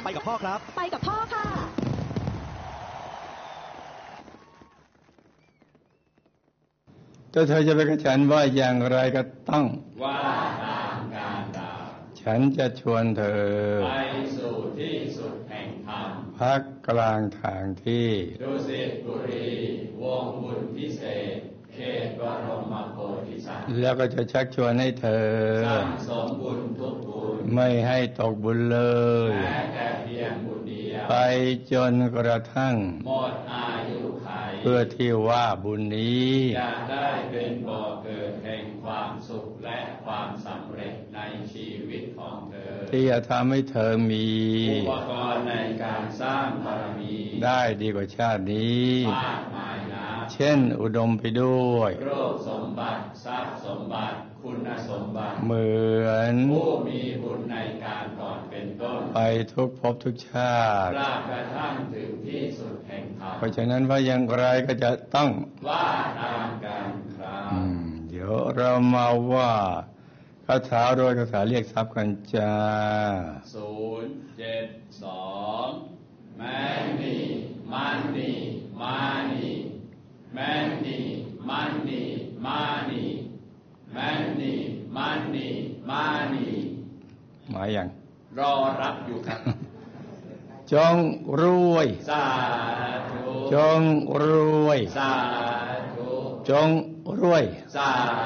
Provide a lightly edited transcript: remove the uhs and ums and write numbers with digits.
ไปกับพ่อครับไปกับพ่อค่ะถ้าเธอจะไปกับฉันว่าอย่างไรก็ต้องว่าตามการดาฉันจะชวนเธอไปสู่ที่สุดแห่งธรรมพักกลางทางที่ดุสิตบุรีวงบุญพิเศษเขตบรมโพธิสัตว์แล้วก็จะชักชวนให้เธอสั่งสมบุญทุกบุญไม่ให้ตกบุญเลยแม้แต่เพียงบุญเดียวไปจนกระทั่งหมดอายุขัยเพื่อที่ว่าบุญนี้จะได้เป็นบ่อเกิดแห่งความสุขและความสำเร็จในชีวิตของเธอที่จะทำให้เธอมีอุปกรณ์ในการสร้างบารมีได้ดีกว่าชาตินี้มากมายนะเช่นอุดมไปด้วยโรคสมบัติทรัพย์สมบัติคุณสมบัติเหมือนผู้มีบุญในการก่อนเป็นต้นไปทุกภพทุกชาติตราบกระทั่งถึงที่สุดแห่งธรรมเพราะฉะนั้นว่าอย่างไรก็จะต้องว่าตามกันครับเดี๋ยวเรามาว่าคาถาโดยคาถาเรียกทรัพย์กันจ้า 072แมนนี่มันนี่มานี่แมนนี่มันนี่มานี่แมนนี่มันนี่มานี่หมายอย่างรอรับอยู่ครับจงรวยสาธุจงรวยสาธุจงรวยสา